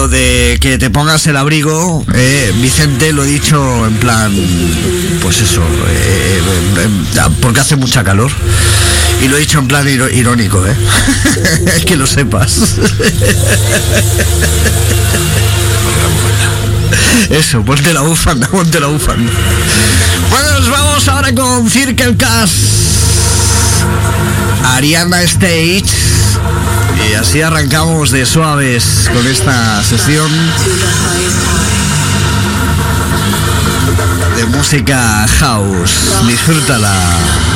lo de que te pongas el abrigo, Vicente, lo he dicho en plan, pues eso, porque hace mucha calor. Y lo he dicho en plan irónico, es que lo sepas. Eso, ponte la bufanda. Bueno, nos vamos ahora con Circle Cast, Ariana Stage. Y así arrancamos de suaves con esta sesión de música house. Disfrútala.